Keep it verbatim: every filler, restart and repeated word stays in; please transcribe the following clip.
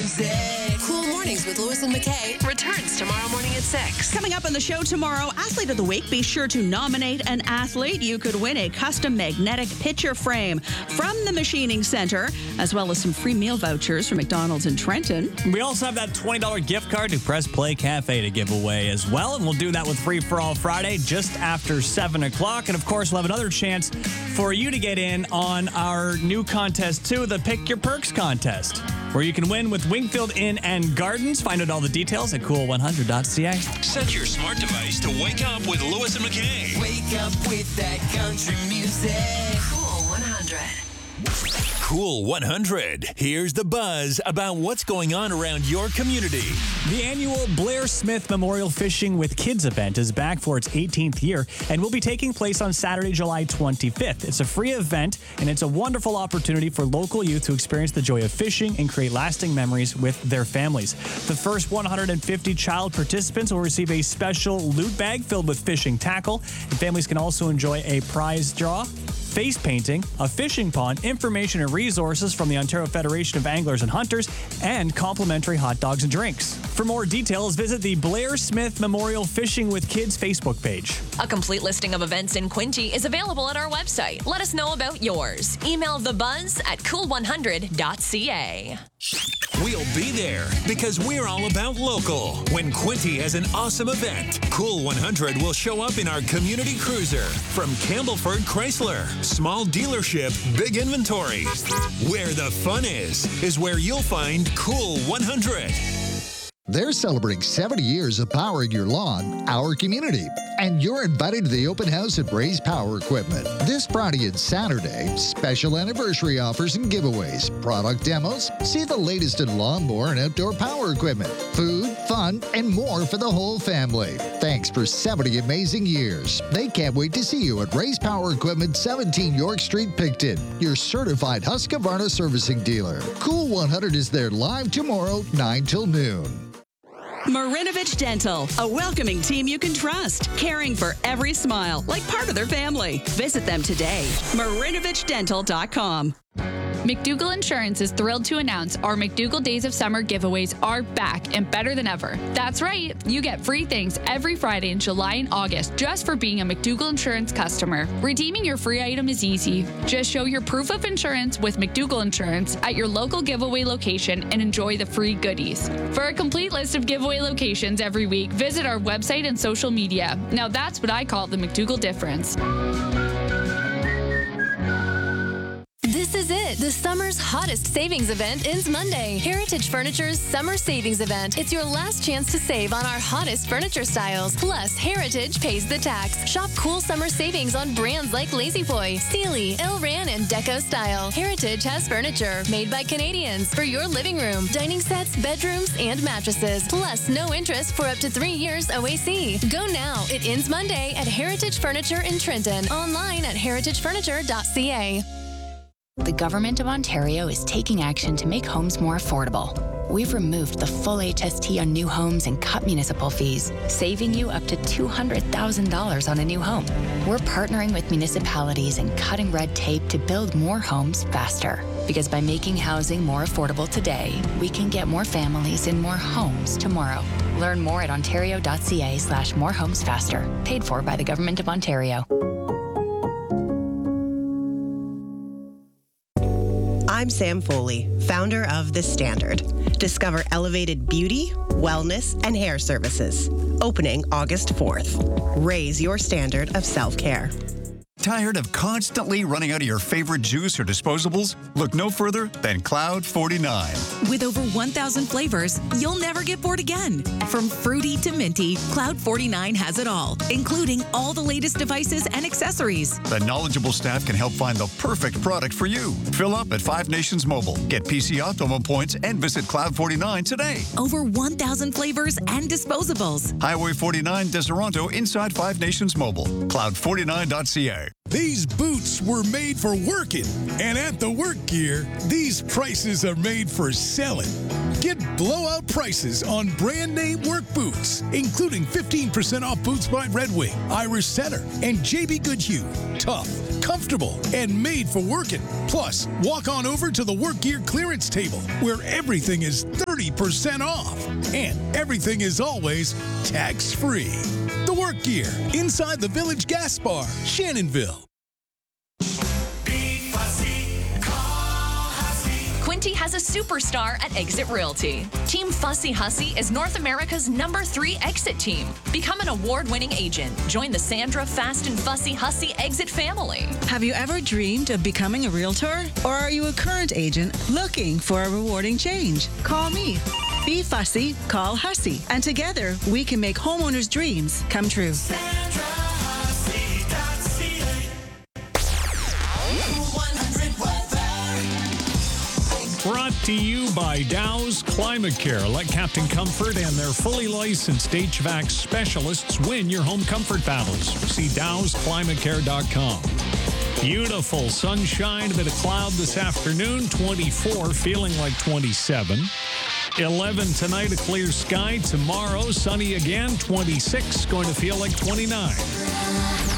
music. Cool Mornings with Lewis and McKay returns tomorrow morning at six. Coming up on the show tomorrow, Athlete of the Week. Be sure to nominate an athlete. You could win a custom magnetic picture frame from the Machining Center, as well as some free meal vouchers from McDonald's in Trenton. We also have that twenty dollars gift card to Press Play Cafe to give away as well. And we'll do that with Free for All Friday just after seven o'clock. And of course, we'll have another chance for you to get in on our new contest too, the Pick Your Perks contest, where you can win with Wingfield Inn and Gardens. Find out all the details at cool one hundred dot c a. Set your smart device to wake up with Lewis and McKay. Wake up with that country music. Cool one hundred. Cool one hundred. Here's the buzz about what's going on around your community. The annual Blair Smith Memorial Fishing with Kids event is back for its eighteenth year and will be taking place on Saturday, July twenty-fifth. It's a free event, and it's a wonderful opportunity for local youth to experience the joy of fishing and create lasting memories with their families. The first one hundred fifty child participants will receive a special loot bag filled with fishing tackle, and families can also enjoy a prize draw, face painting, a fishing pond, information and resources from the Ontario Federation of Anglers and Hunters, and complimentary hot dogs and drinks. For more details, visit the Blair Smith Memorial Fishing with Kids Facebook page. A complete listing of events in Quinte is available at our website. Let us know about yours. Email thebuzz at cool one hundred dot c a. We'll be there because we're all about local. When Quinte has an awesome event, Cool one hundred will show up in our community cruiser. From Campbellford Chrysler, small dealership, big inventory. Where the fun is, is where you'll find Cool one hundred. They're celebrating seventy years of powering your lawn, our community. And you're invited to the open house at Ray's Power Equipment. This Friday and Saturday, special anniversary offers and giveaways, product demos, see the latest in lawnmower and outdoor power equipment, food, fun, and more for the whole family. Thanks for seventy amazing years. They can't wait to see you at Ray's Power Equipment, seventeen York Street, Picton, your certified Husqvarna servicing dealer. Cool one hundred is there live tomorrow, nine till noon. Marinovich Dental, a welcoming team you can trust, caring for every smile like part of their family. Visit them today. marinovich dental dot com. McDougall Insurance is thrilled to announce our McDougall Days of Summer giveaways are back and better than ever. That's right, you get free things every Friday in July and August just for being a McDougall Insurance customer. Redeeming your free item is easy. Just show your proof of insurance with McDougall Insurance at your local giveaway location and enjoy the free goodies. For a complete list of giveaway locations every week, visit our website and social media. Now that's what I call the McDougall difference. This is it. The summer's hottest savings event ends Monday. Heritage Furniture's Summer Savings Event. It's your last chance to save on our hottest furniture styles. Plus, Heritage pays the tax. Shop cool summer savings on brands like La-Z-Boy, Sealy, Elran, and Deco Style. Heritage has furniture made by Canadians for your living room, dining sets, bedrooms, and mattresses. Plus, no interest for up to three years O A C. Go now. It ends Monday at Heritage Furniture in Trenton. Online at heritage furniture dot c a. The Government of Ontario is taking action to make homes more affordable. We've removed the full H S T on new homes and cut municipal fees, saving you up to two hundred thousand dollars on a new home. We're partnering with municipalities and cutting red tape to build more homes faster. Because by making housing more affordable today, we can get more families in more homes tomorrow. Learn more at ontario dot c a slash more homes faster. Paid for by the Government of Ontario. I'm Sam Foley, founder of The Standard. Discover elevated beauty, wellness, and hair services. Opening August fourth. Raise your standard of self-care. Tired of constantly running out of your favorite juice or disposables? Look no further than Cloud forty-nine. With over one thousand flavors, you'll never get bored again. From fruity to minty, Cloud forty-nine has it all, including all the latest devices and accessories. The knowledgeable staff can help find the perfect product for you. Fill up at Five Nations Mobile. Get P C Optimum points and visit Cloud forty-nine today. Over one thousand flavors and disposables. Highway forty-nine, Deseronto, inside Five Nations Mobile. cloud forty-nine dot c a. These boots were made for working, and at the Work Gear, these prices are made for selling. Get blowout prices on brand name work boots, including fifteen percent off boots by Red Wing, Irish Setter, and J B Goodhue. Tough, comfortable, and made for working. Plus, walk on over to the Work Gear clearance table, where everything is thirty percent off, and everything is always tax-free. The Work Gear, inside the Village Gas Bar, Shannonville. Quinty has a superstar at Exit Realty. Team Fussy Hussy is North America's number three exit team. Become an award-winning agent. Join the Sandra Fast and Fussy Hussy exit family. Have you ever dreamed of becoming a realtor? Or are you a current agent looking for a rewarding change? Call me. Be fussy, call Hussy. And together, we can make homeowners' dreams come true. Brought to you by Dow's Climate Care. Let Captain Comfort and their fully licensed H V A C specialists win your home comfort battles. See Dows Climate Care dot com. Beautiful sunshine, a bit of cloud this afternoon, twenty-four, feeling like twenty-seven. eleven tonight, a clear sky. Tomorrow, sunny again, twenty-six, going to feel like twenty-nine.